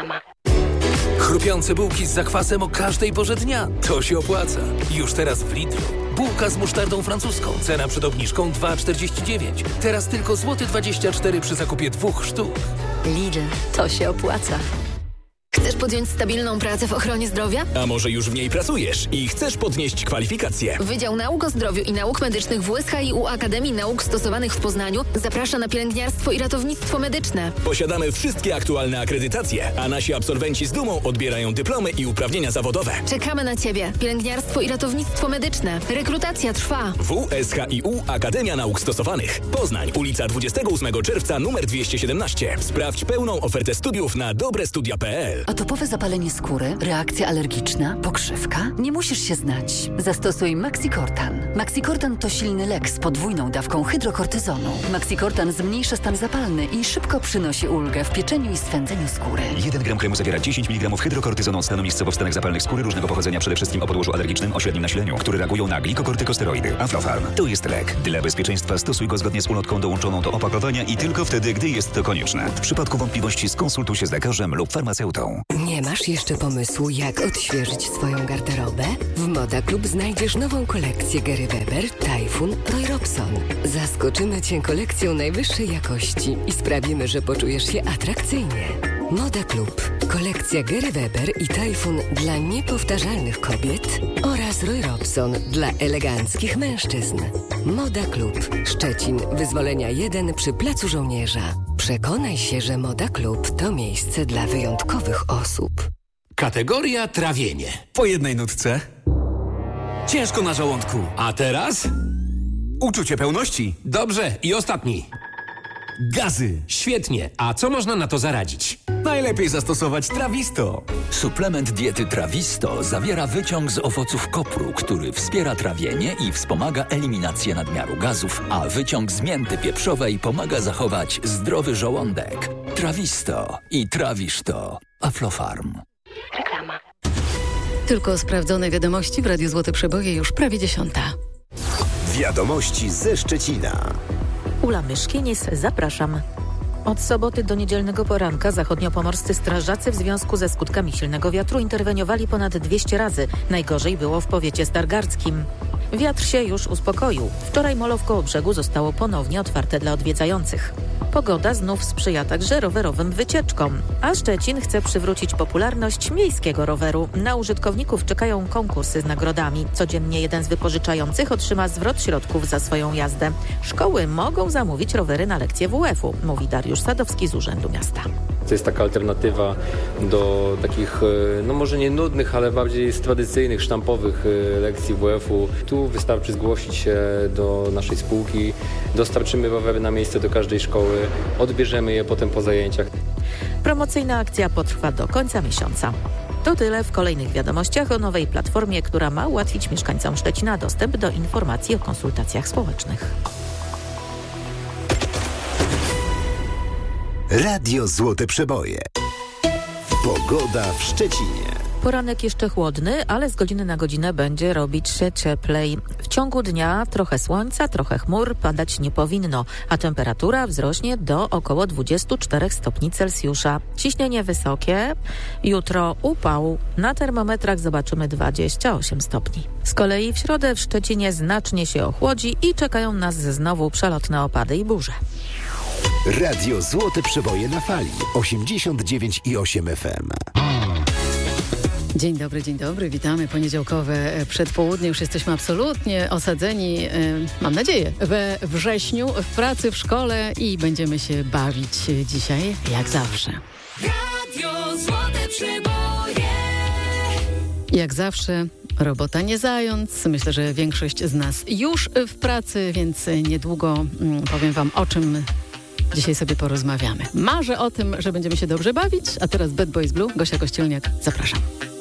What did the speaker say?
Reklama. Chrupiące bułki z zakwasem o każdej porze dnia. To się opłaca. Już teraz w Lidlu. Bułka z musztardą francuską. Cena przed obniżką 2,49. Teraz tylko złoty 24 przy zakupie 2 sztuk. Lidl. To się opłaca. Chcesz podjąć stabilną pracę w ochronie zdrowia? A może już w niej pracujesz i chcesz podnieść kwalifikacje? Wydział Nauk o Zdrowiu i Nauk Medycznych WSHiU Akademii Nauk Stosowanych w Poznaniu zaprasza na pielęgniarstwo i ratownictwo medyczne. Posiadamy wszystkie aktualne akredytacje, a nasi absolwenci z dumą odbierają dyplomy i uprawnienia zawodowe. Czekamy na Ciebie. Pielęgniarstwo i ratownictwo medyczne. Rekrutacja trwa. WSHiU Akademia Nauk Stosowanych. Poznań, ulica 28 czerwca numer 217. Sprawdź pełną ofertę studiów na dobrestudia.pl. Atopowe zapalenie skóry, reakcja alergiczna, pokrzywka? Nie musisz się znać. Zastosuj Maxicortan. Maxicortan to silny lek z podwójną dawką hydrokortyzonu. Maxicortan zmniejsza stan zapalny i szybko przynosi ulgę w pieczeniu i swędzeniu skóry. 1 gram kremu zawiera 10 mg hydrokortyzonu stanu miejscowo w stanach zapalnych skóry różnego pochodzenia, przede wszystkim o podłożu alergicznym o średnim nasileniu, które reagują na glikokortykosteroidy. Aflofarm to jest lek. Dla bezpieczeństwa stosuj go zgodnie z ulotką dołączoną do opakowania i tylko wtedy, gdy jest to konieczne. W przypadku wątpliwości skonsultuj się z lekarzem lub farmaceutą. Nie masz jeszcze pomysłu, jak odświeżyć swoją garderobę? W Moda Club znajdziesz nową kolekcję Gary Weber, Typhoon, Roy Robson. Zaskoczymy Cię kolekcją najwyższej jakości i sprawimy, że poczujesz się atrakcyjnie. Moda Club. Kolekcja Gary Weber i Typhoon dla niepowtarzalnych kobiet oraz Roy Robson dla eleganckich mężczyzn. Moda Club. Szczecin. Wyzwolenia 1 przy Placu Żołnierza. Przekonaj się, że Moda Club to miejsce dla wyjątkowych osób. Kategoria trawienie. Po jednej nutce. Ciężko na żołądku. A teraz? Uczucie pełności. Dobrze. I ostatni. Gazy. Świetnie. A co można na to zaradzić? Najlepiej zastosować Trawisto. Suplement diety Trawisto zawiera wyciąg z owoców kopru, który wspiera trawienie i wspomaga eliminację nadmiaru gazów, a wyciąg z mięty pieprzowej pomaga zachować zdrowy żołądek. Trawisto i trawisz to. Aflofarm. Reklama. Tylko sprawdzone wiadomości w Radiu Złote Przeboje już prawie 10:00. Wiadomości ze Szczecina. Ula Myszkienis, zapraszam. Od soboty do niedzielnego poranka zachodniopomorscy strażacy w związku ze skutkami silnego wiatru interweniowali ponad 200 razy. Najgorzej było w powiecie stargardzkim. Wiatr się już uspokoił. Wczoraj molo koło brzegu zostało ponownie otwarte dla odwiedzających. Pogoda znów sprzyja także rowerowym wycieczkom, a Szczecin chce przywrócić popularność miejskiego roweru. Na użytkowników czekają konkursy z nagrodami. Codziennie jeden z wypożyczających otrzyma zwrot środków za swoją jazdę. Szkoły mogą zamówić rowery na lekcje WF-u, mówi Dariusz Sadowski z Urzędu Miasta. To jest taka alternatywa do takich, no może nie nudnych, ale bardziej tradycyjnych, sztampowych lekcji WF-u. Tu wystarczy zgłosić się do naszej spółki, dostarczymy rowery na miejsce do każdej szkoły, odbierzemy je potem po zajęciach. Promocyjna akcja potrwa do końca miesiąca. To tyle w kolejnych wiadomościach o nowej platformie, która ma ułatwić mieszkańcom Szczecina dostęp do informacji o konsultacjach społecznych. Radio Złote Przeboje. Pogoda w Szczecinie. Poranek jeszcze chłodny, ale z godziny na godzinę będzie robić się cieplej. W ciągu dnia trochę słońca, trochę chmur, padać nie powinno, a temperatura wzrośnie do około 24 stopni Celsjusza. Ciśnienie wysokie. Jutro upał. Na termometrach zobaczymy 28 stopni. Z kolei w środę w Szczecinie znacznie się ochłodzi i czekają nas znowu przelotne opady i burze. Radio Złote Przeboje na fali 89,8 FM. Dzień dobry, witamy. Poniedziałkowe przedpołudnie. Już jesteśmy absolutnie osadzeni, mam nadzieję, we wrześniu, w pracy, w szkole i będziemy się bawić dzisiaj, jak zawsze. Radio Złote Przeboje. Jak zawsze, robota nie zając. Myślę, że większość z nas już w pracy, więc niedługo powiem wam, o czym dzisiaj sobie porozmawiamy. Marzę o tym, że będziemy się dobrze bawić, a teraz Bad Boys Blue, Gosia Kościelniak, zapraszam.